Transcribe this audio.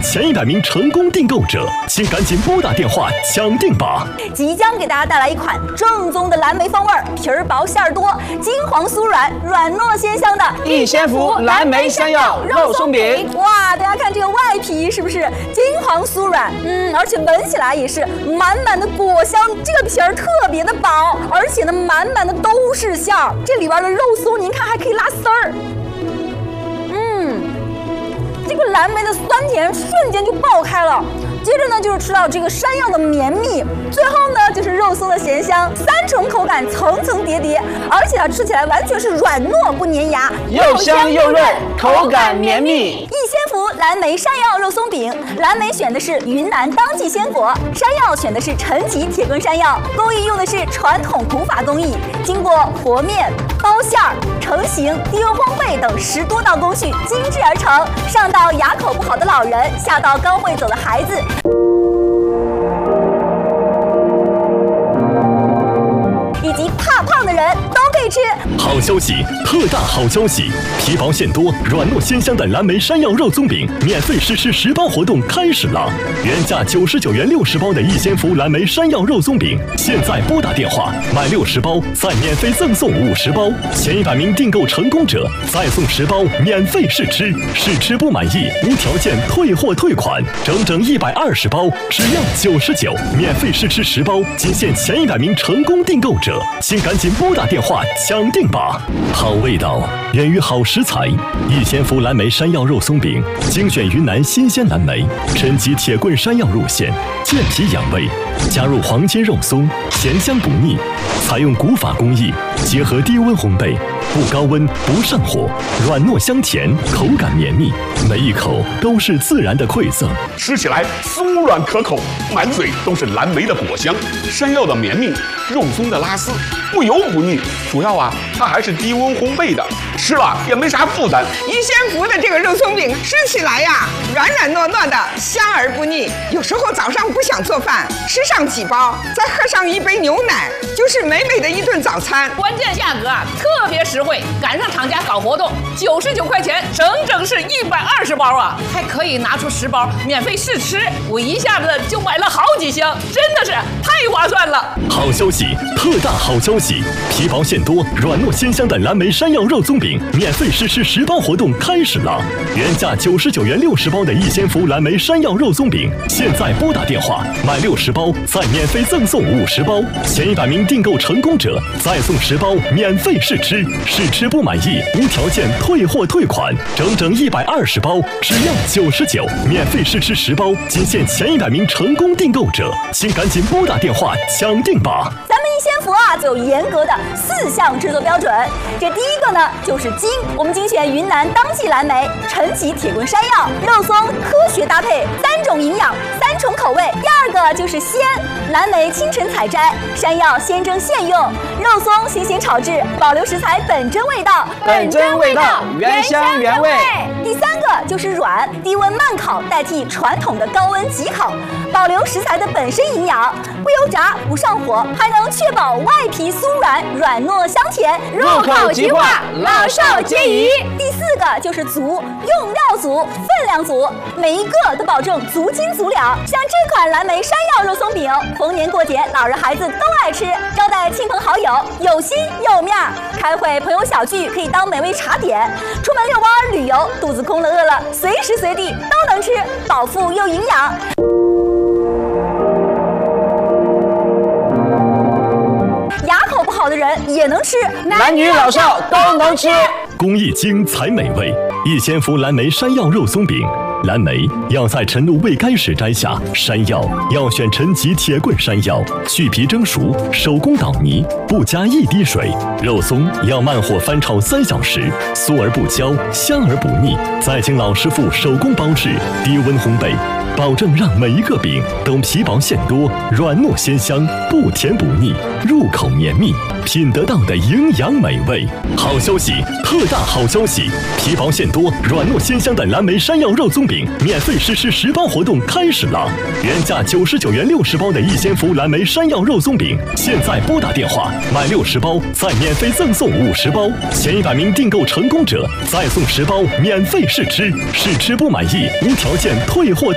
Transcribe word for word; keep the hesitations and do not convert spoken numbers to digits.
前一百名成功订购者，请赶紧拨打电话抢定吧！ 即将给大家带来一款正宗的蓝莓风味，皮儿薄馅儿多，金黄酥软，软糯鲜香的逸仙福蓝莓山药肉松饼。 哇，大家看这个外皮是不是金黄酥软？嗯，而且闻起来也是满满的果香，这个皮儿特别的薄，而且呢满满的都是馅儿，这里边的肉松您看还可以拉丝儿。嗯，这个蓝莓的酸甜瞬间就爆开了。接着呢，就是吃到这个山药的绵密，最后呢就是肉松的咸香，三重口感层层叠叠，而且它吃起来完全是软糯不粘牙， 又香又润，口感绵密。 逸仙福蓝莓山药肉松饼，蓝莓选的是云南当季鲜果，山药选的是陈皮铁棍山药，工艺用的是传统古法工艺，经过和面、包馅儿、成型、低温烘焙等十多道工序精制而成，上到牙口不好的老人，下到刚会走的孩子。以及怕胖的人都可以吃。 好消息，特大好消息！皮薄馅多、软糯鲜香的蓝莓山药肉松饼免费试吃十包活动开始了！原价九十九元六十包的逸仙福蓝莓山药肉松饼，现在拨打电话买六十包，再免费赠送五十包，前一百名订购成功者再送十包免费试吃，试吃不满意无条件退货退款，整整一百二十包只要九十九，免费试吃十包，仅限前一百名成功订购者。请赶紧拨打电话抢定吧！好味道源于好食材，逸仙福蓝莓山药肉松饼精选云南新鲜蓝莓，陈皮铁棍山药入馅，健脾养胃，加入黄金肉松，咸香不腻。采用古法工艺，结合低温烘焙，不高温不上火，软糯香甜，口感绵密，每一口都是自然的馈赠， 吃起来酥软可口，满嘴都是蓝莓的果香，山药的绵密，肉松的拉丝，不油不腻。主要啊，它还是低温烘焙的，吃了也没啥负担。 逸仙福的这个肉松饼吃起来呀，软软糯糯的，香而不腻。有时候早上不想做饭，吃上几包，再喝上一杯牛奶，就是美美的一顿早餐。 关键价格啊，特别实惠，赶上厂家搞活动，九十九块钱，整整是一百二十包啊，还可以拿出十包免费试吃，我一下子就买了好几箱，真的是太划算了。 好消息，特大好消息！皮薄馅多、软糯鲜香的蓝莓山药肉松饼免费试吃十包活动开始了！原价九十九元六十包的逸仙福蓝莓山药肉松饼，现在拨打电话买六十包，再免费赠送五十包，前一百名订购成功者再送十包免费试吃，试吃不满意无条件退货退款，整整一百二十包只要九十九，免费试吃十包，仅限前一百名成功订购者，请赶紧拨打电话抢定吧！ 咱们逸仙福啊，就有严格的四项制作标准。这第一个呢，就是精，我们精选云南当季蓝莓、陈皮铁棍山药、肉松，科学搭配，三种营养，三重口味。第二个就是鲜，蓝莓清晨采摘，山药现蒸现用，肉松新鲜炒制，保留食材本真味道， 本真味道，原香原味。 第三个就是软，低温慢烤代替传统的高温急烤，保留食材的本身营养，不油炸不上火，还能确保外皮酥软，软糯香甜， 入口即化，老少皆宜。 第四个就是足，用料足，分量足，每一个都保证足斤足两。像这款蓝莓山药肉松饼，逢年过节老人孩子都爱吃，招待亲朋好友有心有面，开会朋友小聚可以当美味茶点，出门遛弯旅游肚子空了饿了，随时随地都能吃，饱腹又营养。牙口不好的人也能吃， 男女老少都能吃。 工艺精才美味，逸仙福蓝莓山药肉松饼。蓝莓要在晨露未干时摘下，山药要选陈皮铁棍山药，去皮蒸熟，手工捣泥，不加一滴水。肉松要慢火翻炒三小时，酥而不焦，香而不腻，再经老师傅手工包制，低温烘焙，保证让每一个饼都皮薄馅多，软糯鲜香，不甜不腻，入口绵密，品得到的营养美味。好消息，特大好消息！皮薄馅多、软糯鲜香的蓝莓山药肉松饼免费试吃十包活动开始了！原价九十九元六十包的逸仙福蓝莓山药肉松饼，现在拨打电话买六十包，再免费赠送五十包，前一百名订购成功者再送十包免费试吃，试吃不满意无条件退货退。